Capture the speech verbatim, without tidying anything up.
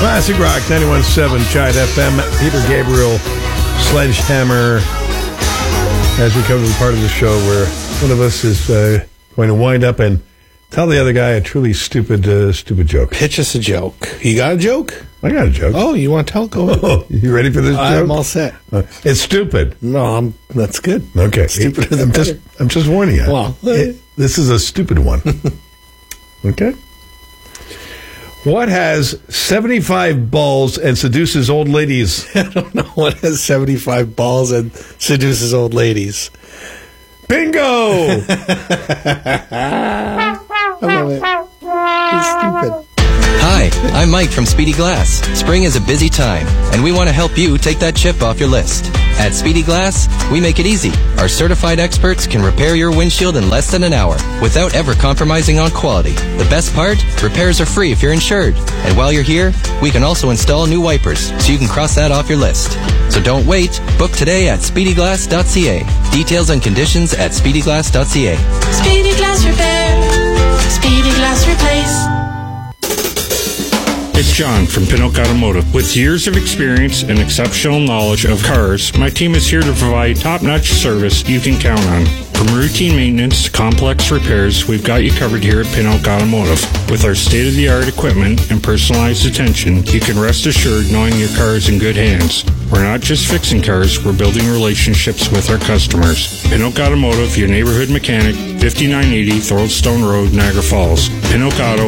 Classic Rock ninety-one point seven Chide F M. Peter Gabriel, Sledgehammer. As we come to the part of the show where one of us is uh, going to wind up and tell the other guy a truly stupid, uh, stupid joke. Pitch us a joke. You got a joke? I got a joke. Oh, you want to tell? Go ahead. Oh, you ready for this joke? I'm all set. Uh, it's stupid. No, I'm, that's good. Okay. Stupider than I'm just, I'm just warning you. Well, It- this is a stupid one. Okay? What has seventy-five balls and seduces old ladies? I don't know what has seventy-five balls and seduces old ladies. Bingo! I love it. It's stupid. Hi, I'm Mike from Speedy Glass. Spring is a busy time, and we want to help you take that chip off your list. At Speedy Glass, we make it easy. Our certified experts can repair your windshield in less than an hour without ever compromising on quality. The best part? Repairs are free if you're insured. And while you're here, we can also install new wipers, so you can cross that off your list. So don't wait. Book today at speedy glass dot c a. Details and conditions at speedy glass dot c a. Speedy Glass Repair. Speedy Glass Replace. It's John from Pinnock Automotive. With years of experience and exceptional knowledge of cars, my team is here to provide top-notch service you can count on. From routine maintenance to complex repairs, we've got you covered here at Pinnock Automotive. With our state-of-the-art equipment and personalized attention, you can rest assured knowing your car is in good hands. We're not just fixing cars, we're building relationships with our customers. Pinnock Automotive, your neighborhood mechanic, fifty-nine eighty Thoroldstone Road, Niagara Falls. Pinnock Auto.